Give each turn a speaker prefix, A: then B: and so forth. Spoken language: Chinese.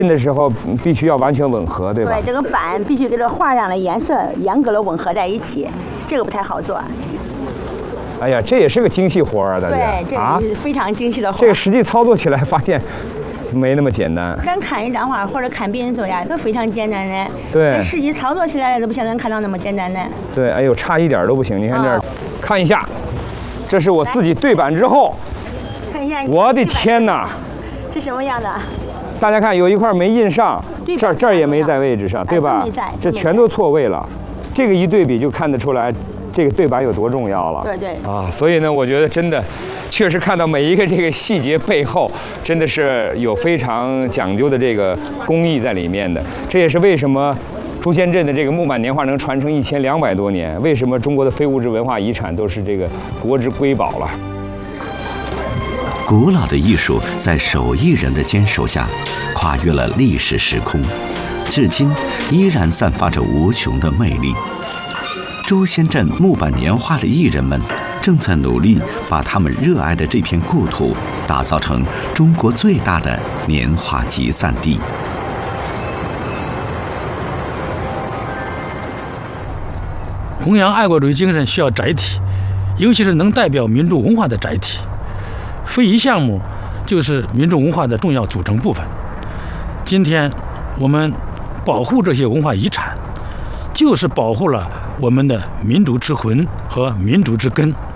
A: 印的时候必须要完全吻合，对吧？
B: 对，这个板必须跟这画上的颜色严格的吻合在一起，这个不太好做。
A: 哎呀，这也是个精细活啊，大家。
B: 对，这个是非常精细的活。
A: 这个实际操作起来发现没那么简单。
B: 咱看一张画或者看别人做呀，都非常简单的。
A: 对。
B: 实际操作起来都不像咱看到那么简单的。
A: 对，哎呦，差一点都不行。你看这儿，看一下，这是我自己对板之后。
B: 看一下。
A: 我的天哪！
B: 是什么样的？
A: 大家看，有一块没印上，这儿也没在位置上，对吧？这全都错位了。这个一对比就看得出来，这个对板有多重要了。
B: 对对。
A: 啊，所以呢，我觉得真的，确实看到每一个这个细节背后，真的是有非常讲究的这个工艺在里面的。这也是为什么朱仙镇的这个木板年画能传承1200多年，为什么中国的非物质文化遗产都是这个国之瑰宝了。
C: 古老的艺术在手艺人的坚守下，跨越了历史时空，至今依然散发着无穷的魅力。朱仙镇木板年画的艺人们正在努力把他们热爱的这片故土打造成中国最大的年画集散地。
D: 弘扬爱国主义精神需要载体，尤其是能代表民族文化的载体。非遗项目就是民族文化的重要组成部分。今天我们保护这些文化遗产，就是保护了我们的民族之魂和民族之根。